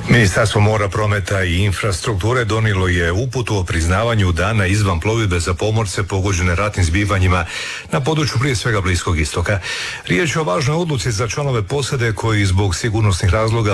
Ministarstvo mora, prometa i infrastrukture donijelo je uputu o priznavanju dana izvan plovidbe za pomorce pogođene ratnim zbivanjima na području prije svega Bliskog istoka. Riječ je o važnoj odluci za članove posade koji zbog sigurnosnih razloga